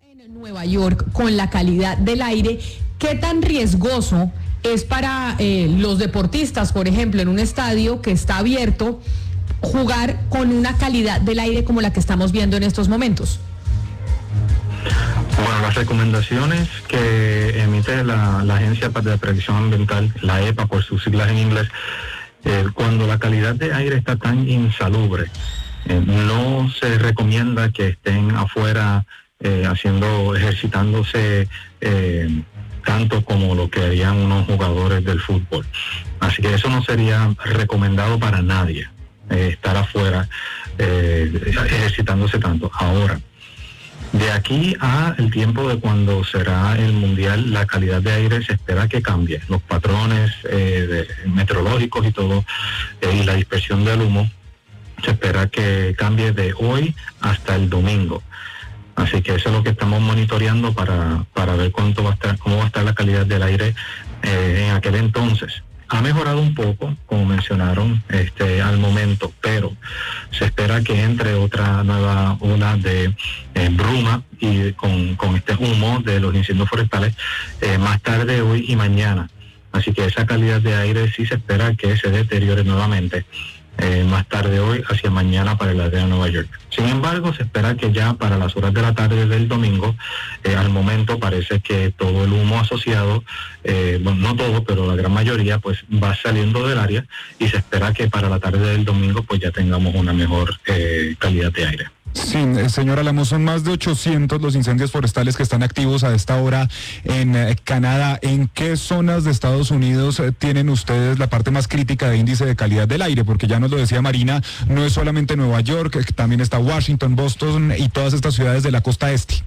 En Nueva York, con la calidad del aire, ¿qué tan riesgoso es para los deportistas, por ejemplo, en un estadio que está abierto, jugar con una calidad del aire como la que estamos viendo en estos momentos? Bueno, las recomendaciones que emite la Agencia de Protección Ambiental, la EPA por sus siglas en inglés, cuando la calidad de aire está tan insalubre, no se recomienda que estén afuera ejercitándose tanto como lo que harían unos jugadores del fútbol. Así que eso no sería recomendado para nadie, estar afuera ejercitándose tanto. Ahora, de aquí a el tiempo de cuando será el Mundial, la calidad de aire se espera que cambie. Los patrones meteorológicos y todo, y la dispersión del humo, se espera que cambie de hoy hasta el domingo. Así que eso es lo que estamos monitoreando para ver cómo va a estar la calidad del aire en aquel entonces. Ha mejorado un poco, como mencionaron, al momento, pero se espera que entre otra nueva ola de bruma y con este humo de los incendios forestales más tarde hoy y mañana. Así que esa calidad de aire sí se espera que se deteriore nuevamente más tarde hoy hacia mañana para el área de Nueva York. Sin embargo, se espera que ya para las horas de la tarde del domingo, al momento parece que todo el humo asociado, bueno, no todo, pero la gran mayoría, pues va saliendo del área, y se espera que para la tarde del domingo pues ya tengamos una mejor calidad de aire. Sí, señora Lamos, son más de 800 los incendios forestales que están activos a esta hora en Canadá. ¿En qué zonas de Estados Unidos tienen ustedes la parte más crítica de índice de calidad del aire? Porque ya nos lo decía Marina, no es solamente Nueva York, también está Washington, Boston y todas estas ciudades de la costa este.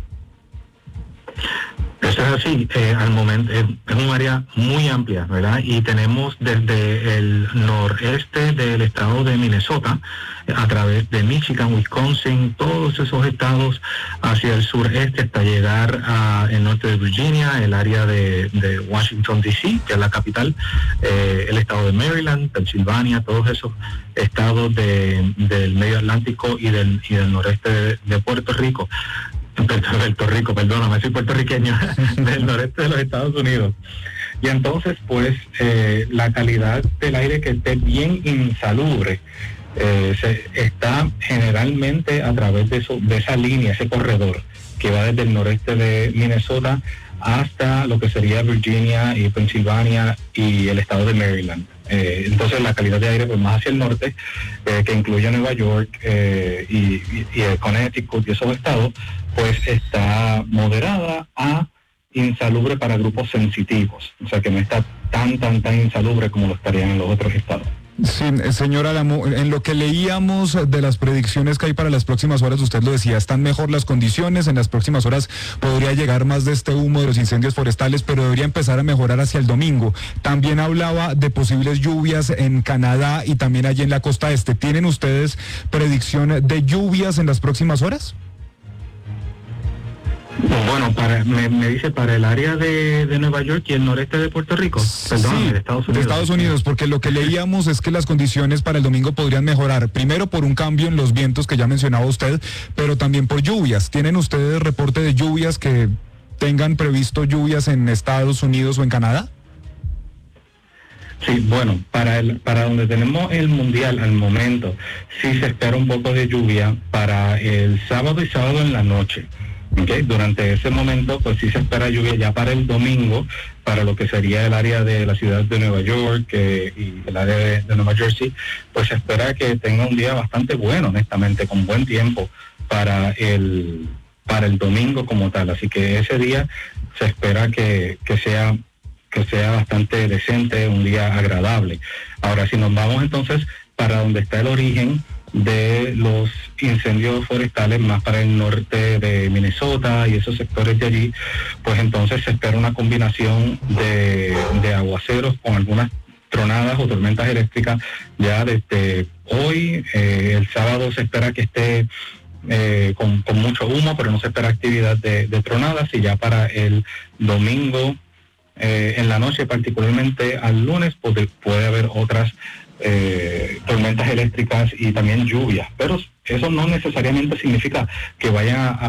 Eso es así, al momento es un área muy amplia, ¿verdad? Y tenemos desde el noreste del estado de Minnesota, a través de Michigan, Wisconsin, todos esos estados hacia el sureste hasta llegar al norte de Virginia, el área de Washington, D.C., que es la capital, el estado de Maryland, Pensilvania, todos esos estados del medio Atlántico y del noreste de Puerto Rico. Perdóname, soy puertorriqueño, del noreste de los Estados Unidos. Y entonces, pues, la calidad del aire que esté bien insalubre está generalmente a través de esa línea, ese corredor que va desde el noreste de Minnesota hasta lo que sería Virginia y Pensilvania y el estado de Maryland. Entonces la calidad de aire pues más hacia el norte, que incluye Nueva York y Connecticut y esos estados, pues está moderada a insalubre para grupos sensitivos, o sea que no está tan insalubre como lo estarían en los otros estados. Sí, señora Lamo, en lo que leíamos de las predicciones que hay para las próximas horas, usted lo decía, están mejor las condiciones, en las próximas horas podría llegar más de este humo de los incendios forestales, pero debería empezar a mejorar hacia el domingo. También hablaba de posibles lluvias en Canadá y también allí en la costa este. ¿Tienen ustedes predicción de lluvias en las próximas horas? Bueno, me dice para el área de Nueva York y el noreste de Puerto Rico, perdón, sí, de Estados Unidos. De Estados Unidos, porque lo que leíamos es que las condiciones para el domingo podrían mejorar, primero por un cambio en los vientos que ya mencionaba usted, pero también por lluvias. ¿Tienen ustedes reporte de lluvias, que tengan previsto lluvias en Estados Unidos o en Canadá? Sí, bueno, para donde tenemos el Mundial al momento, sí se espera un poco de lluvia para el sábado y sábado en la noche. Okay. Durante ese momento, pues sí se espera lluvia ya para el domingo, para lo que sería el área de la ciudad de Nueva York y el área de Nueva Jersey, pues se espera que tenga un día bastante bueno, honestamente, con buen tiempo para el domingo como tal. Así que ese día se espera que sea bastante decente, un día agradable. Ahora, si nos vamos entonces para donde está el origen de los incendios forestales, más para el norte de Minnesota y esos sectores de allí, pues entonces se espera una combinación de aguaceros con algunas tronadas o tormentas eléctricas ya desde hoy. El sábado se espera que esté con mucho humo, pero no se espera actividad de tronadas, y ya para el domingo en la noche, particularmente al lunes, puede haber otras tormentas eléctricas y también lluvias, pero eso no necesariamente significa que vayan a